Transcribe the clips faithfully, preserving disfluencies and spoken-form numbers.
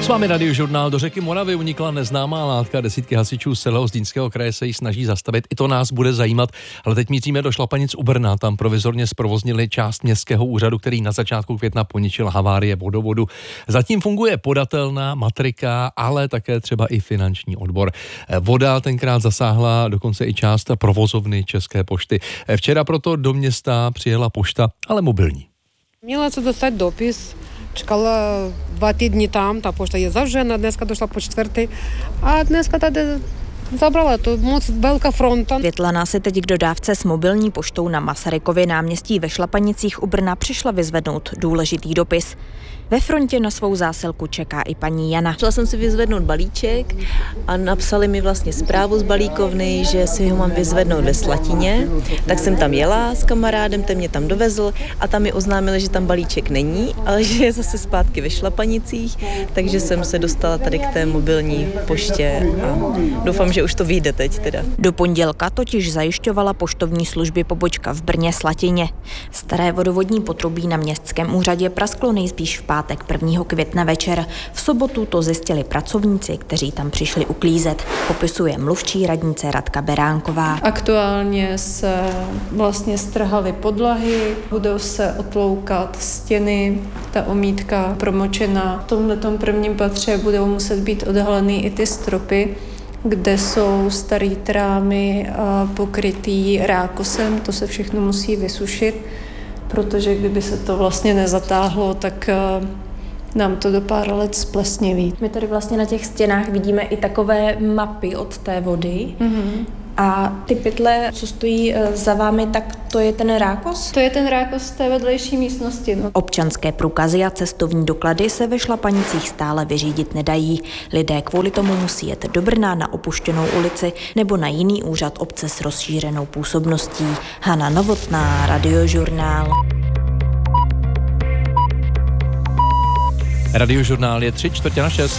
S vámi Radiožurnál. Do řeky Moravy unikla neznámá látka. Desítky hasičů z celého Zlínského kraje se jí snaží zastavit. I to nás bude zajímat. Ale teď míříme do Šlapanic u Brna. Tam provizorně zprovoznili část městského úřadu, který na začátku května poničil havárie vodovodu. Zatím funguje podatelna, matrika, ale také třeba i finanční odbor. Voda tenkrát zasáhla dokonce i část provozovny České pošty. Včera proto do města přijela pošta, ale mobilní. Měla se dostat dopis. Čekala dva týdny tam, ta pošta je zavřena, dneska došla po čtvrtý a dneska tady zabrala, to moc velká fronta. Světlana se teď k dodávce s mobilní poštou na Masarykově náměstí ve Šlapanicích u Brna přišla vyzvednout důležitý dopis. Ve frontě na svou zásilku čeká i paní Jana. Šla jsem si vyzvednout balíček a napsali mi vlastně zprávu z balíkovny, že si ho mám vyzvednout ve Slatině. Tak jsem tam jela s kamarádem, ten mě tam dovezl a tam mi oznámili, že tam balíček není, ale že je zase zpátky ve Šlapanicích, takže jsem se dostala tady k té mobilní poště a doufám, že už to vyjde teď teda. Do pondělka totiž zajišťovala poštovní služby pobočka v Brně Slatině. Staré vodovodní potrubí na městském úřadě prasklo nejspíš v pátek prvního května večer. V sobotu to zjistili pracovníci, kteří tam přišli uklízet. Popisuje mluvčí radnice Radka Beránková. Aktuálně se vlastně strhaly podlahy, budou se otloukat stěny, ta omítka promočená. V tomhletom prvním patře budou muset být odhaleny i ty stropy, kde jsou starý trámy pokrytý rákosem, to se všechno musí vysušit, protože kdyby se to vlastně nezatáhlo, tak nám to do pár let splesniví. My tady vlastně na těch stěnách vidíme i takové mapy od té vody. Mm-hmm. A ty pytle, co stojí za vámi, tak to je ten rákos? To je ten rákos z té vedlejší místnosti. No. Občanské průkazy a cestovní doklady se ve Šlapanicích stále vyřídit nedají. Lidé kvůli tomu musí jet do Brna na opuštěnou ulici nebo na jiný úřad obce s rozšířenou působností. Hana Novotná, Radiožurnál. Radiožurnál je tři čtvrtě na šest.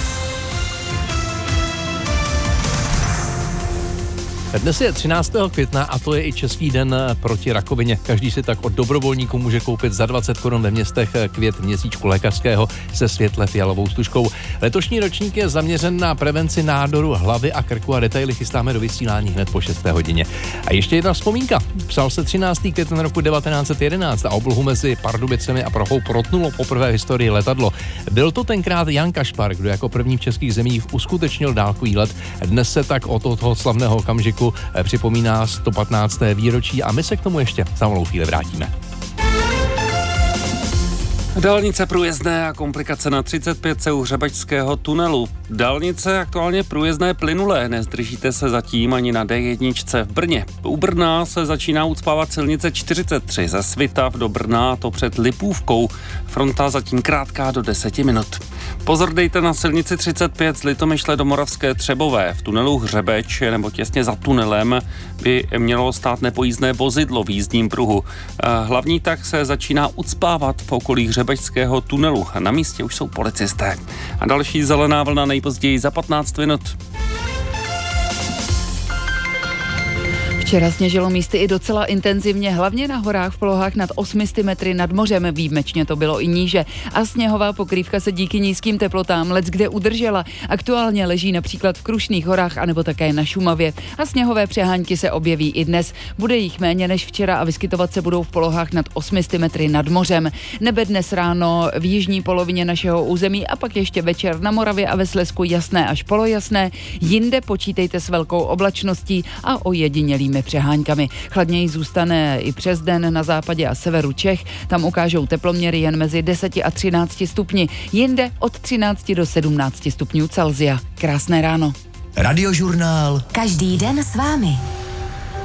Dnes je třináctého května a to je i Český den proti rakovině. Každý si tak od dobrovolníků může koupit za dvacet korun ve městech květ měsíčku lékařského se světle fialovou stužkou. Letošní ročník je zaměřen na prevenci nádoru hlavy a krku a detaily chystáme do vysílání hned po šesté hodině. A ještě jedna vzpomínka. Psal se třináctého května roku devatenáct set jedenáct a oblohu mezi Pardubicemi a Prahou protnulo poprvé v historii letadlo. Byl to tenkrát Jan Kašpar, kdo jako první v českých zemích uskutečnil dálkový let. Dnes se tak od toho slavného okamžiku připomíná sto patnácté výročí a my se k tomu ještě za malou chvíli vrátíme. Dálnice průjezdné a komplikace na třicet pět u Hřebečského tunelu. Dálnice aktuálně průjezdné plynulé, nezdržíte se zatím ani na dé jedna v Brně. U Brna se začíná ucpávat silnice čtyřicet tři ze Svitav do Brna, to před Lipůvkou. Fronta zatím krátká do deseti minut. Pozor dejte na silnici třicet pět z Litomyšle do Moravské Třebové. V tunelu Hřebeč nebo těsně za tunelem by mělo stát nepojízdné vozidlo v jízdním pruhu. Hlavní tah se začíná ucpávat v okolí Hřebečského tunelu. Na místě už jsou policisté. A další zelená vlna nejpozději za patnáct minut. Včera sněžilo místy i docela intenzivně, hlavně na horách v polohách nad osmi sty metry nad mořem, výjimečně to bylo i níže. A sněhová pokrývka se díky nízkým teplotám leckde udržela. Aktuálně leží například v Krušných horách anebo také na Šumavě. A sněhové přehánky se objeví i dnes. Bude jich méně než včera a vyskytovat se budou v polohách nad osmi sty metry nad mořem. Nebe dnes ráno v jižní polovině našeho území a pak ještě večer na Moravě a ve Slezsku jasné až polojasné. Jinde počítejte s velkou oblačností a ojedinělými přeháňkami. Chladněji zůstane i přes den na západě a severu Čech. Tam ukážou teploměry jen mezi deseti a třinácti stupni. Jinde od třinácti do sedmnácti stupňů Celsia. Krásné ráno. Radiožurnál. Každý den s vámi.